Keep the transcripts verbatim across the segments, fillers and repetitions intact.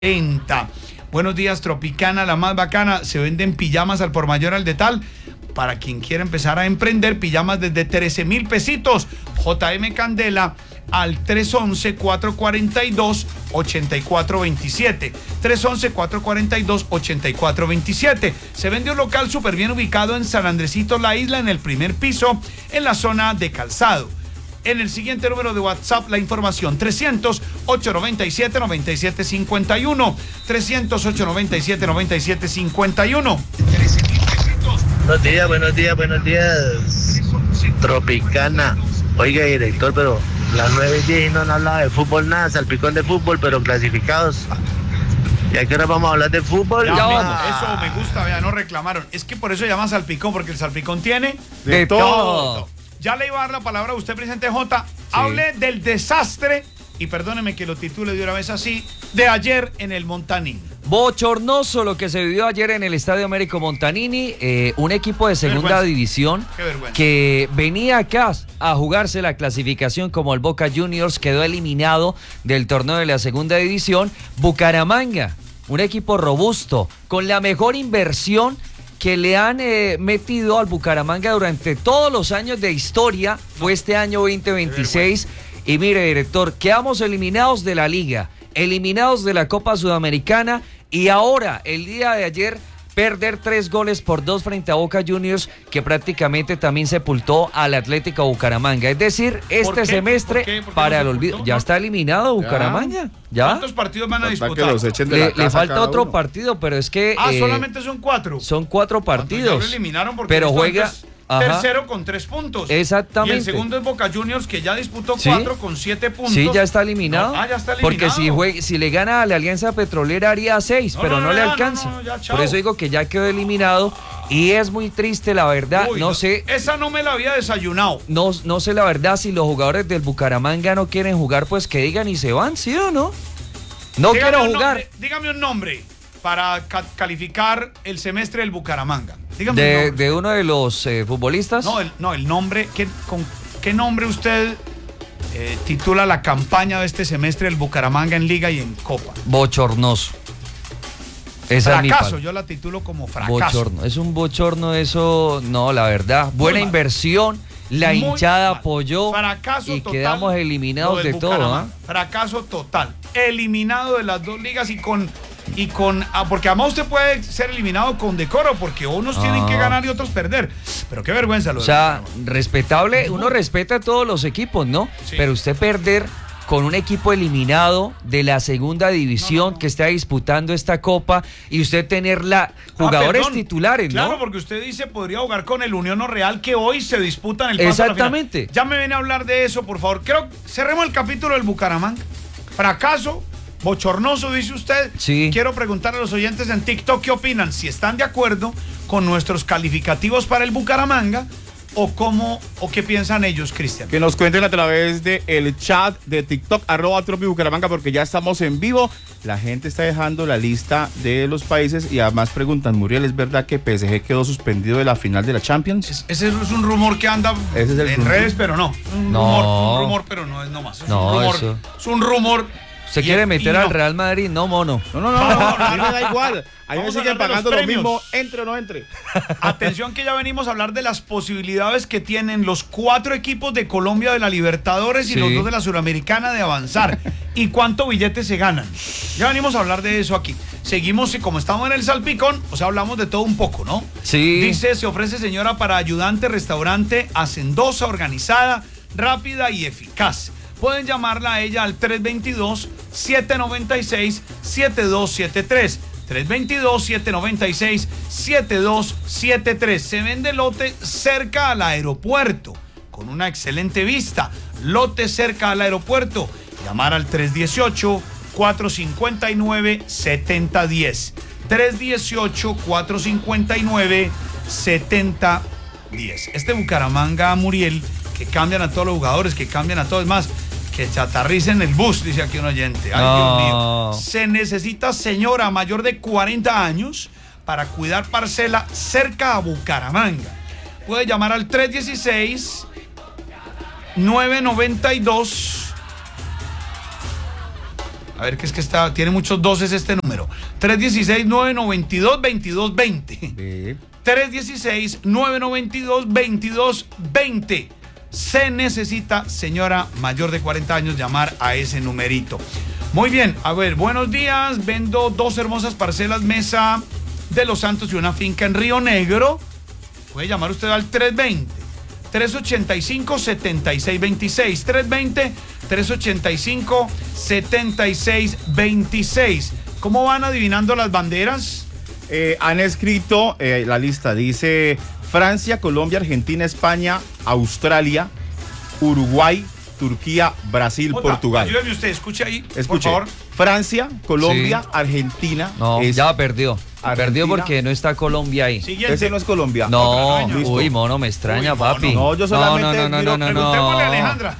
Buenos días, Tropicana, la más bacana. Se venden pijamas al por mayor al de tal. Para quien quiera empezar a emprender, pijamas desde trece mil pesitos. J M Candela al tres once, cuatro cuarenta y dos, ochenta y cuatro veintisiete. tres once, cuatro cuarenta y dos, ochenta y cuatro veintisiete. Se vende un local súper bien ubicado en San Andresito, La Isla, en el primer piso, en la zona de calzado. En el siguiente número de WhatsApp, la información: trescientos, ochocientos noventa y siete, noventa y siete cincuenta y uno. trescientos, ochocientos noventa y siete, noventa y siete cincuenta y uno. Buenos días, buenos días, buenos días. Tropicana. Oiga, director, pero las nueve y diez no han hablado de fútbol, nada, salpicón de fútbol, pero clasificados. ¿Y a qué hora vamos a hablar de fútbol? Ya, ah. Eso me gusta, vea, no reclamaron. Es que por eso llama salpicón, porque el salpicón tiene de, de todo. todo. Ya le iba a dar la palabra a usted, presidente J. Sí. Hable del desastre, y perdóneme que lo titule de una vez así, de ayer en el Montanini. Bochornoso lo que se vivió ayer en el Estadio Américo Montanini, eh, un equipo de segunda división que venía acá a jugarse la clasificación como el Boca Juniors, quedó eliminado del torneo de la segunda división. Bucaramanga, un equipo robusto, con la mejor inversión que le han eh, metido al Bucaramanga durante todos los años de historia, fue este año veinte veintiséis. Y mire, director, quedamos eliminados de la Liga, eliminados de la Copa Sudamericana, y ahora, el día de ayer, perder tres goles por dos frente a Boca Juniors, que prácticamente también sepultó al Atlético Bucaramanga. Es decir, este semestre, ¿por qué? ¿Por qué para el olvido, ya está eliminado Bucaramanga. ¿Ya? ¿Cuántos partidos van a disputar? Que los echen de la le, casa le falta otro uno. partido, pero es que... Ah, eh, solamente son cuatro. Son cuatro partidos. Ya lo eliminaron porque pero juega... tercero con tres puntos. Exactamente. Y el segundo es Boca Juniors, que ya disputó cuatro, ¿sí?, con siete puntos. Sí, ya está eliminado. No, ah, ya está eliminado. Porque si, juega, si le gana a la Alianza Petrolera haría seis, no, pero no, no, no le ya, alcanza. No, no, ya, por eso digo que ya quedó eliminado. Y es muy triste, la verdad. Uy, no, no sé. Esa no me la había desayunado. No, no sé la verdad si los jugadores del Bucaramanga no quieren jugar, pues que digan y se van, ¿sí o no? No dígame quiero un jugar. Nombre, dígame un nombre para ca calificar el semestre del Bucaramanga. Dígame de, un nombre. de uno de los eh, futbolistas. No, el, no, el nombre. ¿qué, ¿Con qué nombre usted eh, titula la campaña de este semestre del Bucaramanga en Liga y en Copa? Bochornoso. Esa fracaso, es yo la titulo como fracaso. Bochorno. Es un bochorno eso, no, la verdad. Buena Muy inversión, mal. la Muy hinchada mal. apoyó fracaso y total, quedamos eliminados de todo. ¿eh? Fracaso total. Eliminado de las dos ligas y con... Y con, ah, porque además usted puede ser eliminado con decoro, porque unos ah. tienen que ganar y otros perder. Pero qué vergüenza. Lo o sea, respetable, uno respeta a todos los equipos, ¿no? Sí. Pero usted perder con un equipo eliminado de la segunda división no, no, no. que está disputando esta copa, y usted tener la jugadores ah, titulares, ¿no? Claro, porque usted dice podría jugar con el Unión Real, que hoy se disputan el paso. Exactamente. A la final. Ya me viene a hablar de eso, por favor. Creo cerremos el capítulo del Bucaramanga. Fracaso. Bochornoso, dice usted. Sí. Quiero preguntar a los oyentes en TikTok qué opinan, si están de acuerdo con nuestros calificativos para el Bucaramanga o cómo o qué piensan ellos, Cristian. Que nos cuenten a través del chat de TikTok, arroba Tropi Bucaramanga, porque ya estamos en vivo. La gente está dejando la lista de los países y además preguntan, Muriel, ¿es verdad que P S G quedó suspendido de la final de la Champions? Es, ese es un rumor que anda ese es el en rumor. redes, pero no. Un, no. Rumor, un rumor, pero no es nomás. Es no, un rumor. Eso. Es un rumor. ¿Se quiere meter no. al Real Madrid? No, mono. No, no, no, no, no, a mí me da igual. A mí me siguen pagando lo mismo, entre o no entre. Atención que ya venimos a hablar de las posibilidades que tienen los cuatro equipos de Colombia de la Libertadores y sí. los dos de la Suramericana de avanzar. ¿Y cuánto billete se ganan? Ya venimos a hablar de eso aquí. Seguimos, como estamos en el salpicón, o sea, hablamos de todo un poco, ¿no? Sí. Dice, se ofrece señora para ayudante, restaurante, hacendosa, organizada, rápida y eficaz. Pueden llamarla a ella al tres veintidós, siete noventa y seis, siete dos siete tres. tres veintidós, siete noventa y seis, siete dos siete tres. Se vende lote cerca al aeropuerto, con una excelente vista. Lote cerca al aeropuerto. Llamar al tres dieciocho, cuatro cincuenta y nueve, setenta diez. tres dieciocho, cuatro cincuenta y nueve, setenta diez. Este Bucaramanga, Muriel, que cambian a todos los jugadores, que cambian a todos más. Que chatarricen el bus, dice aquí un oyente. Ay, no. Dios mío. Se necesita señora mayor de cuarenta años para cuidar parcela cerca a Bucaramanga. Puede llamar al tres dieciséis, nueve noventa y dos. A ver, que es que está, tiene muchos doces este número. tres uno seis, nueve nueve dos, dos dos dos cero. Sí. tres uno seis, nueve nueve dos, dos dos dos cero. Se necesita, señora mayor de cuarenta años, llamar a ese numerito. Muy bien, a ver, buenos días. Vendo dos hermosas parcelas Mesa de Los Santos y una finca en Río Negro. Puede llamar usted al tres dos cero, tres ocho cinco, siete seis dos seis. tres dos cero, tres ocho cinco, siete seis dos seis. ¿Cómo van adivinando las banderas? Eh, han escrito eh, la lista, dice Francia, Colombia, Argentina, España, Australia, Uruguay, Turquía, Brasil, Otra, Portugal. Ayúdeme usted, escuche ahí, Escuche. por favor. Francia, Colombia, Sí. Argentina. No, es- ya perdió. Argentina. Perdió porque no está Colombia ahí. Siguiente. Ese no es Colombia. No, Otra, no, uy, mono, me extraña, Uy, mono. papi. No, yo solamente No, no, no, miro- no, no, Preguntémosle a no. Alejandra.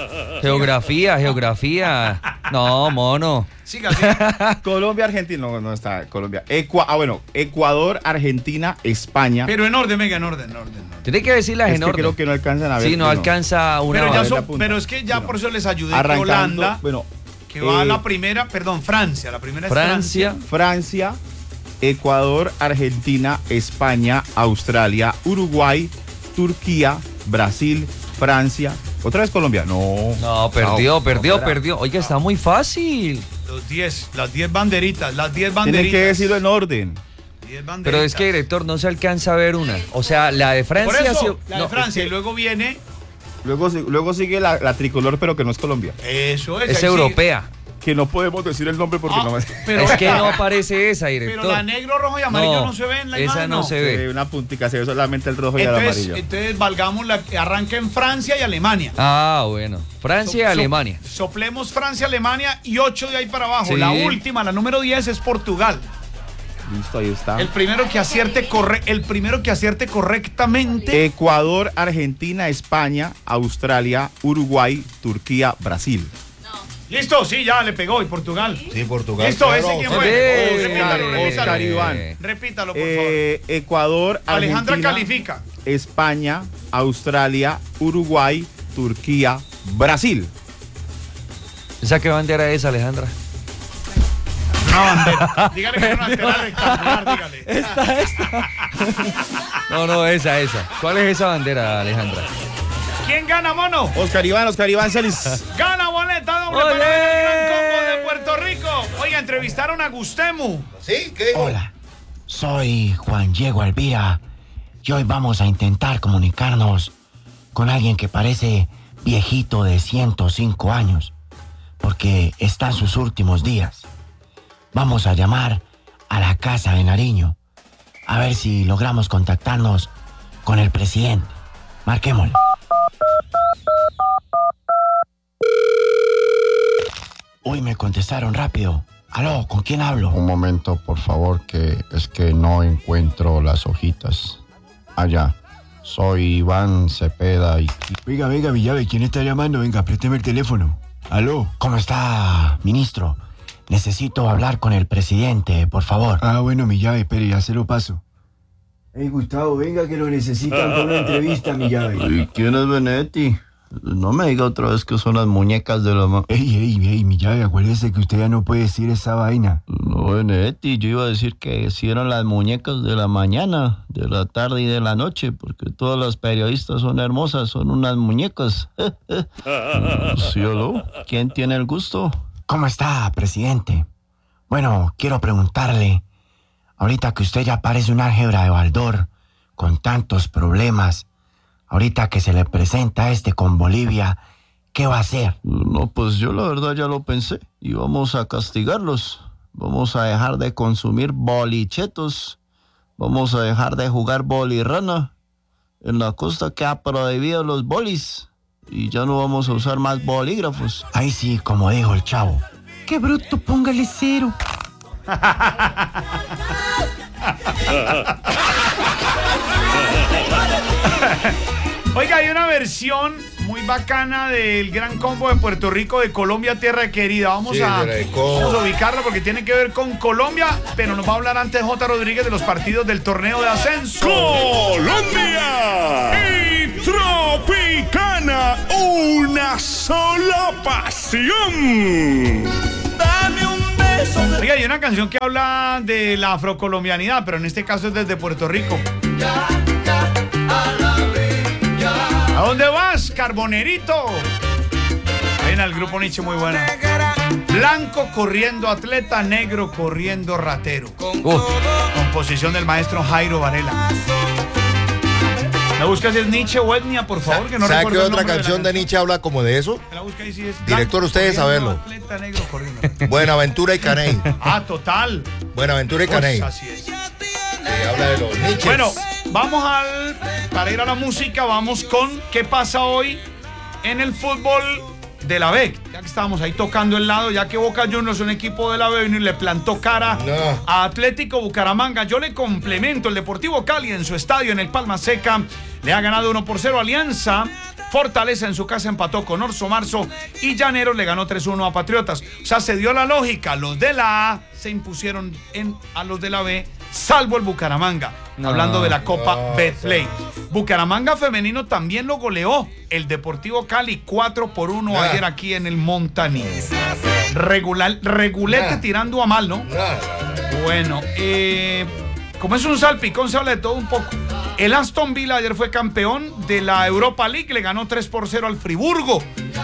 Geografía, geografía. No, mono. Siga, siga. Colombia, Argentina. No, no está Colombia. Ecua- ah, bueno, Ecuador, Argentina, España. Pero en orden, venga, en orden, en orden. en orden. Tiene que decirlas es en que orden. creo que no alcanzan a ver. Sí, no bueno, alcanza una. Pero, ya ver son- la punta. pero es que ya Bueno. por eso les ayudé que Arrancando, Holanda, bueno, que va a eh, la primera, perdón, Francia, la primera es Francia. Francia. Francia, Ecuador, Argentina, España, Australia, Uruguay, Turquía, Brasil, Francia. ¿Otra vez Colombia? No. No, perdió, No, perdió, no, perdió. Oiga, está muy fácil. Los diez, las diez banderitas, las diez Tienen banderitas. que decirlo en orden. diez banderitas. Pero es que, director, no se alcanza a ver una. O sea, la de Por Francia. eso, sí- la no, de Francia, es que- y luego viene, Luego, si- luego sigue la, la tricolor, pero que no es Colombia. eso es. es ahí sí. europea. Que no podemos decir el nombre porque Ah, no me... pero, Es que no aparece esa, director. pero la negro, rojo y amarillo no, No, se ve en la esa imagen, no se ve. Se ve una puntica, se ve solamente el rojo y el Entonces, amarillo. entonces valgamos la que arranca en Francia y Alemania. Ah, bueno. Francia y So- so- Alemania. Soplemos Francia, Alemania y ocho de ahí para abajo. Sí. La última, la número diez, es Portugal. Listo, ahí está. El primero que acierte corre, el primero que acierte correctamente. Ecuador, Argentina, España, Australia, Uruguay, Turquía, Brasil. Listo, sí, ya le pegó. Y Portugal. Sí, Portugal. Listo, claro. ese quién Bien. fue. Oh, repítalo, Bien. repítalo. Oscar Iván. Repítalo, por favor. Eh, Ecuador, Alejandra Argentina, califica. España, Australia, Uruguay, Turquía, Brasil. ¿Esa qué bandera es, Alejandra? Una bandera. Dígale que es una bandera rectangular, dígale. Esta, esta. No, no, esa, esa. ¿Cuál es esa bandera, Alejandra? ¿Quién gana, mono? Oscar Iván, Oscar Iván Celis. Gana boleta doble ¡Olé! para el Gran Combo de Puerto Rico. Oiga, entrevistaron a Gustemu. ¿Sí? ¿Qué dijo? Hola, soy Juan Diego Alvira y hoy vamos a intentar comunicarnos con alguien que parece viejito de ciento cinco años, porque está en sus últimos días. Vamos a llamar a la Casa de Nariño, a ver si logramos contactarnos con el presidente. Marquémosle. Uy, me contestaron rápido. Aló, ¿con quién hablo? Un momento, por favor, que es que no encuentro las hojitas. Allá. Soy Iván Cepeda y... Venga, venga, mi llave, ¿quién está llamando? Venga, présteme el teléfono. Aló. ¿Cómo está, ministro? Necesito hablar con el presidente, por favor. Ah, bueno, mi llave, espere, ya se lo paso. Hey, Gustavo, venga que lo necesitan para una entrevista, mi llave. ¿Y quién es Benetti? No me diga otra vez que son las muñecas de la ma... Ey, ey, ey, mi llave, acuérdese que usted ya no puede decir esa vaina. No, Benetti, yo iba a decir que si eran las muñecas de la mañana, de la tarde y de la noche, porque todas las periodistas son hermosas, son unas muñecas. ¿Sí o no? ¿Quién tiene el gusto? ¿Cómo está, presidente? Bueno, quiero preguntarle, ahorita que usted ya parece un álgebra de Baldor, con tantos problemas, ahorita que se le presenta este con Bolivia, ¿qué va a hacer? No, pues yo la verdad ya lo pensé y vamos a castigarlos. Vamos a dejar de consumir bolichetos. Vamos a dejar de jugar bolirrana. En la costa queda prohibido los bolis y ya no vamos a usar más bolígrafos. Ahí sí, como dijo el chavo. ¡Qué bruto, póngale cero! Oiga, hay una versión muy bacana del Gran Combo de Puerto Rico de Colombia, Tierra Querida. Vamos, Sí, a, de Colombia. vamos a ubicarla porque tiene que ver con Colombia, pero nos va a hablar antes J. Rodríguez de los partidos del torneo de ascenso. Colombia y Tropicana, una sola pasión. Dame Oiga, hay una canción que habla de la afrocolombianidad, pero en este caso es desde Puerto Rico. ¿A dónde vas, Carbonerito? Ahí en el grupo Nietzsche, muy buena. Blanco corriendo atleta, negro corriendo ratero. Uh, composición del maestro Jairo Varela. ¿La buscas es Nietzsche o Etnia, por favor? Que no ¿Sabe recuerdo qué el otra nombre canción de, de Nietzsche habla como de eso? la busca ahí, sí es Director, ustedes saberlo. Atleta, negro corriendo. Buenaventura y Caney. Ah, total. Buenaventura y Caney. Pues así es. Sí, habla de los Nietzsches. Bueno, vamos al. Para ir a la música, vamos con ¿qué pasa hoy en el fútbol de la B? Ya que estábamos ahí tocando el lado, ya que Boca Juniors, un equipo de la B, y le plantó cara no. a Atlético Bucaramanga. Yo le complemento, el Deportivo Cali en su estadio en el Palma Seca le ha ganado uno por cero. Alianza Fortaleza en su casa empató con Orso Marzo y Llaneros le ganó tres uno a Patriotas. O sea, se dio la lógica. Los de la A se impusieron en, a los de la B, salvo el Bucaramanga. No, hablando de la Copa no, Betplay. Sí. Bucaramanga femenino también lo goleó el Deportivo Cali cuatro por uno no. ayer aquí en el Montaní. Regular, regulete no. tirando a mal, ¿no? no. Bueno, eh, como es un salpicón, se habla de todo un poco. El Aston Villa ayer fue campeón de la Europa League, le ganó tres por cero al Friburgo.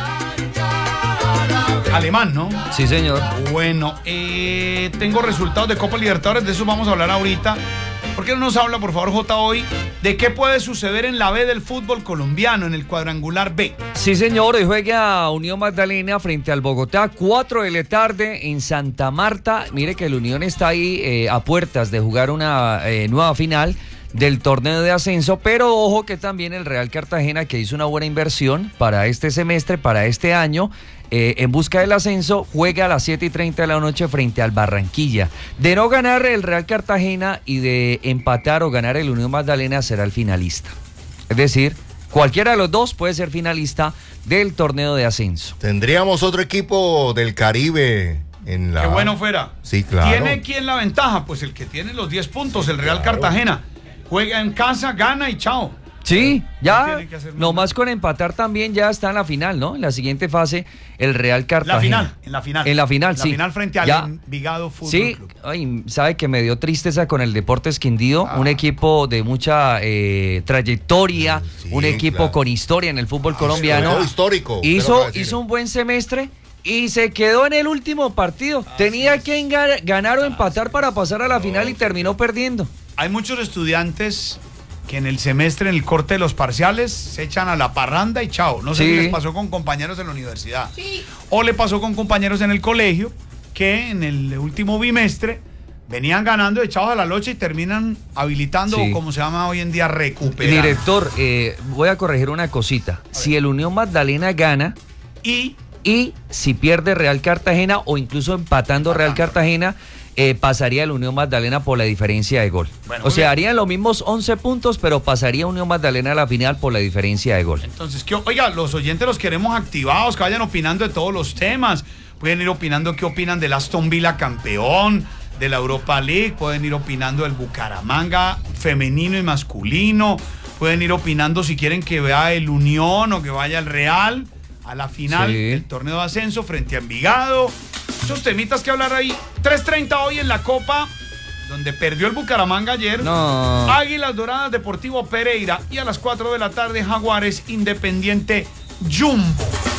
Alemán, ¿no? Sí, señor. Bueno, eh, tengo resultados de Copa Libertadores, de eso vamos a hablar ahorita. ¿Por qué no nos habla, por favor, J, hoy de qué puede suceder en la B del fútbol colombiano, en el cuadrangular B? Sí, señor, hoy juega Unión Magdalena frente al Bogotá, cuatro de la tarde en Santa Marta. Mire que el Unión está ahí eh, a puertas de jugar una eh, nueva final del torneo de ascenso, pero ojo que también el Real Cartagena, que hizo una buena inversión para este semestre, para este año, eh, en busca del ascenso, juega a las siete y treinta de la noche frente al Barranquilla. De no ganar el Real Cartagena y de empatar o ganar el Unión Magdalena, será el finalista. Es decir, cualquiera de los dos puede ser finalista del torneo de ascenso. Tendríamos otro equipo del Caribe en la... Qué bueno fuera. Sí, claro. ¿Tiene quién la ventaja? Pues el que tiene los diez puntos, el Real claro. Cartagena. Juega en casa, gana y chao. Sí, ya, nomás con empatar también ya está en la final, ¿no? En la siguiente fase, el Real Cartagena. La final, en la final. En la final, sí. La final frente al ya. Envigado Fútbol Sí, Club. Ay, sabe que me dio tristeza con el Deportes Quindío, ah. un equipo de mucha eh, trayectoria, sí, un equipo claro. con historia en el fútbol ah, colombiano. Histórico. Hizo, hizo un buen semestre y se quedó en el último partido. Así Tenía es. que ganar o empatar para pasar a la final y terminó perdiendo. Hay muchos estudiantes que en el semestre, en el corte de los parciales, se echan a la parranda y chao. No sé sí. si les pasó con compañeros en la universidad. Sí. O le pasó con compañeros en el colegio, que en el último bimestre venían ganando echados a la locha y terminan habilitando, sí. o como se llama hoy en día, recuperar. Director, eh, voy a corregir una cosita. Si el Unión Magdalena gana y, y si pierde Real Cartagena o incluso empatando Real Cartagena, Eh, pasaría el Unión Magdalena por la diferencia de gol. Bueno, o sea, bien. harían los mismos once puntos, pero pasaría Unión Magdalena a la final por la diferencia de gol. Entonces, ¿qué, oiga, los oyentes los queremos activados, que vayan opinando de todos los temas. Pueden ir opinando qué opinan del Aston Villa campeón, de la Europa League, pueden ir opinando del Bucaramanga femenino y masculino, pueden ir opinando si quieren que vea el Unión o que vaya el Real a la final sí. del torneo de ascenso frente a Envigado. Esos temitas que hablar ahí. tres treinta hoy en la Copa, donde perdió el Bucaramanga ayer. No. Águilas Doradas, Deportivo Pereira. Y a las cuatro de la tarde, Jaguares, Independiente, Jumbo.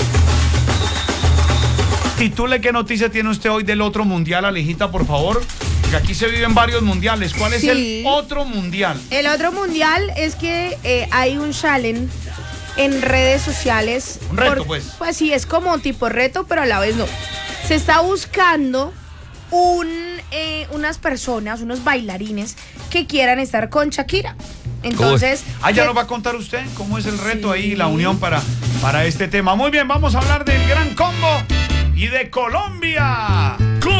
Titule qué noticia tiene usted hoy del otro mundial, Alejita, por favor. Porque aquí se viven varios mundiales. ¿Cuál es sí. el otro mundial? El otro mundial es que eh, hay un challenge en redes sociales. Un reto, por, pues. Pues sí, es como tipo reto, pero a la vez no. Se está buscando un, eh, unas personas, unos bailarines que quieran estar con Shakira. Entonces... Uy. Ah, ya nos va a contar usted cómo es el reto sí. ahí, la unión para, para este tema. Muy bien, vamos a hablar del Gran Combo y de Colombia.